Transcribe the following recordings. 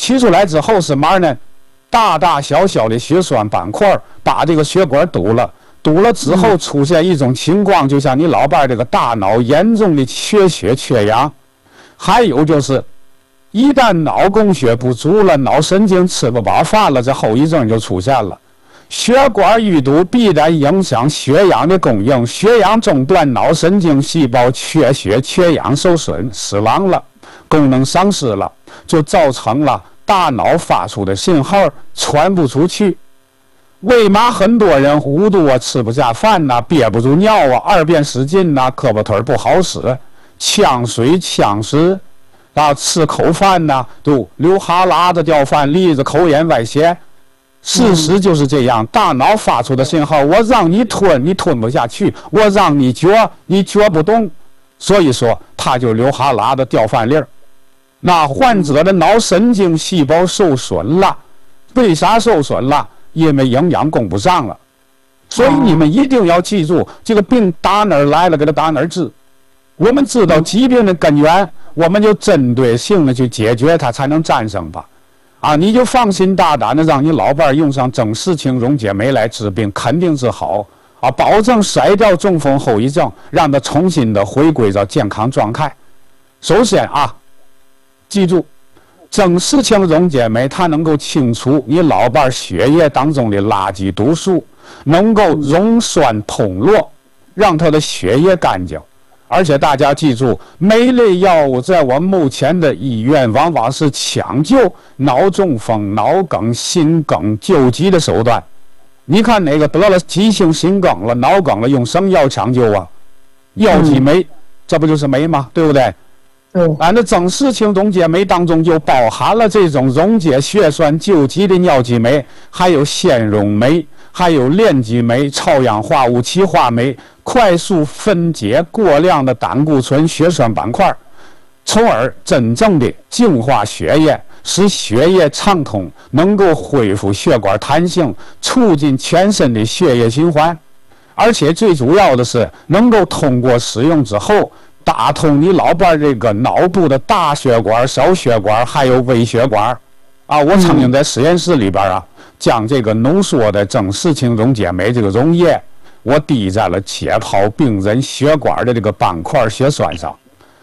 取出来之后是嘛呢？大大小小的血栓板块把这个血管堵了。堵了之后出现一种情况，就像你老伴这个大脑严重的缺血缺氧，还有就是一旦脑供血不足了，脑神经吃不饱饭了，这后遗症就出现了。血管淤堵必然影响血氧的供应，血氧中断，脑神经细胞缺血缺氧受损，死亡了，功能丧失了，就造成了大脑发出的信号传不出去。为嘛很多人糊涂啊，吃不下饭呐，憋不住尿啊，二便失禁呐，胳膊腿不好使，呛水呛食啊，吃口饭呐都流哈喇子掉饭粒子，口眼外斜。事实就是这样，大脑发出的信号，我让你吞，你吞不下去；我让你嚼，你嚼不动。所以说，他就流哈喇子掉饭粒儿。那患者的脑神经细胞受损了，为啥受损了？因为营养供不上了。所以你们一定要记住，这个病打哪儿来了，给他打哪儿治。我们知道疾病的根源，我们就针对性的去解决它，才能战胜吧。啊，你就放心大胆的让你老伴用上整氏青溶解酶来治病，肯定治好啊，保证甩掉中风后遗症，让他重新的回归到健康状态。首先啊，记住，整氏青溶解酶它能够清除你老伴血液当中的垃圾毒素，能够溶栓通络，让他的血液干净。而且大家记住，酶类药物在我们目前的医院往往是抢救脑中风、脑梗、心梗救急的手段。你看哪个得了急性心梗了、脑梗了，用什么药抢救啊？药剂酶，这不就是酶吗？对不对？那整氏青溶解酶当中就包含了这种溶解血栓救急的尿剂酶，还有纤溶酶，还有链基酶、超氧化物歧化酶，快速分解过量的胆固醇血栓板块，从而真正的净化血液，使血液畅通，能够恢复血管弹性，促进全身的血液循环。而且最主要的是，能够通过使用之后，打通你老伴这个脑部的大血管、小血管还有微血管。啊，我曾经在实验室里边啊，将这个浓缩的整氏青溶解酶这个溶液，我滴在了解剖病人血管的这个斑块血栓上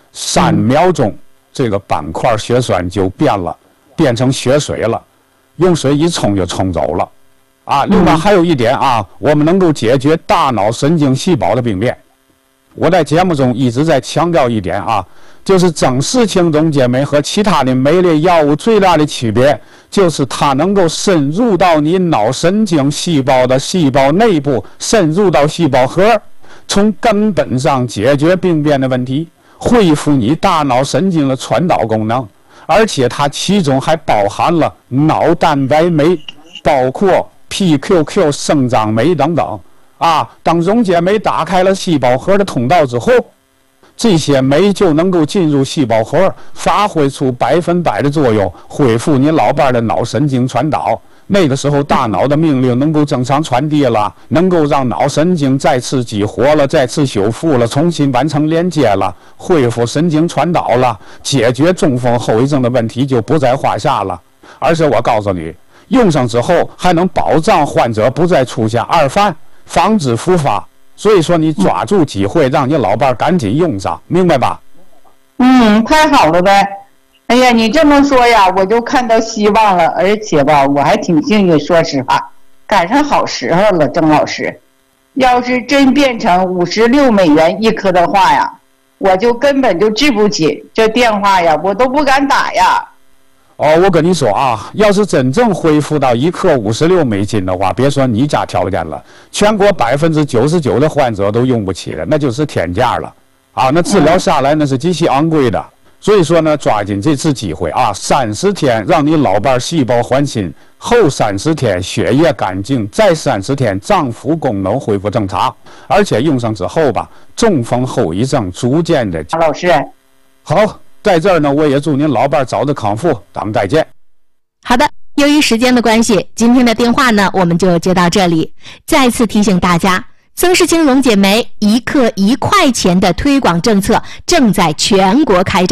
，3秒钟，这个斑块血栓就变了，变成血水了，用水一冲就冲走了。啊，另外还有一点啊，我们能够解决大脑神经细胞的病变。我在节目中一直在强调一点啊，就是整氏青溶解酶和其他的酶类药物最大的区别，就是它能够深入到你脑神经细胞的细胞内部，深入到细胞核，从根本上解决病变的问题，恢复你大脑神经的传导功能。而且它其中还包含了脑蛋白酶，包括 PQQ 生长酶等等。啊，当溶解酶打开了细胞核的通道之后，这些酶就能够进入细胞核，发挥出100%的作用，恢复你老伴的脑神经传导。那个时候，大脑的命令能够正常传递了，能够让脑神经再次激活了，再次修复了，重新完成连接了，恢复神经传导了，解决中风后遗症的问题就不在话下了。而且我告诉你，用上之后还能保障患者不再出现二犯，防止复发。所以说你抓住机会，让你老伴赶紧用上，明白吧？ 太好了呗。哎呀，你这么说呀，我就看到希望了。而且吧，我还挺幸运，说实话，赶上好时候了，郑老师。要是真变成56美元一颗的话呀，我就根本就治不起，这电话呀，我都不敢打呀。 我跟你说啊，要是真正恢复到1克56美金的话，别说你家条件了，全国99%的患者都用不起了，那就是天价了啊！那治疗下来那是极其昂贵的。所以说呢，抓紧这次机会啊，30天让你老伴细胞换新，后30天血液干净，再30天脏腑功能恢复正常，而且用上之后吧，中风后遗症逐渐的。 老师， 好。在这儿呢，我也祝您老伴早日康复，咱们再见。 好的，由于时间的关系，今天的电话呢我们就接到这里。再次提醒大家，曾氏青溶解酶1克1块钱的推广政策正在全国开展，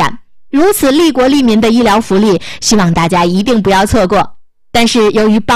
如此利国利民的医疗福利，希望大家一定不要错过。但是由于